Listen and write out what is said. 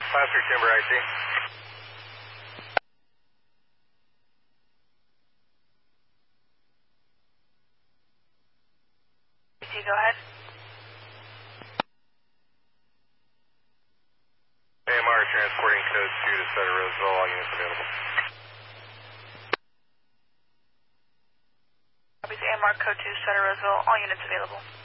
Plaster Timber IT. Go ahead. AMR transporting code 2 to Sutter Roseville, all units available. AMR code 2, Sutter Roseville, all units available.